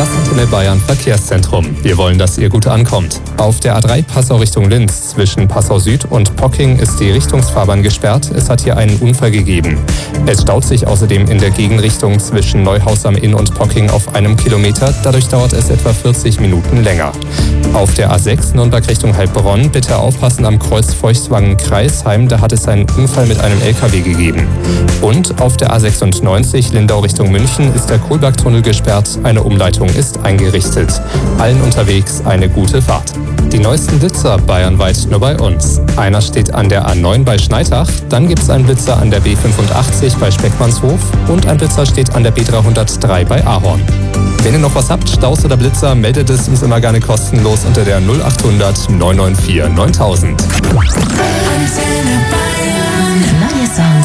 Verkehrsantenne Bayern Verkehrszentrum. Wir wollen, dass ihr gut ankommt. Auf der A3 Passau Richtung Linz zwischen Passau Süd und Pocking ist die Richtungsfahrbahn gesperrt. Es hat hier einen Unfall gegeben. Es staut sich außerdem in der Gegenrichtung zwischen Neuhaus am Inn und Pocking auf 1 Kilometer. Dadurch dauert es etwa 40 Minuten länger. Auf der A6 Nürnberg Richtung Heilbronn bitte aufpassen am Kreuz Feuchtwangen-Kreisheim. Da hat es einen Unfall mit einem LKW gegeben. Und auf der A96 Lindau Richtung München ist der Kohlbergtunnel gesperrt. Eine Umleitung ist eingerichtet. Allen unterwegs eine gute Fahrt. Die neuesten Blitzer bayernweit nur bei uns. Einer steht an der A9 bei Schneitach, dann gibt es einen Blitzer an der B85 bei Speckmannshof und ein Blitzer steht an der B303 bei Ahorn. Wenn ihr noch was habt, Staus oder Blitzer, meldet es uns immer gerne kostenlos unter der 0800 994 9000. Neue Songs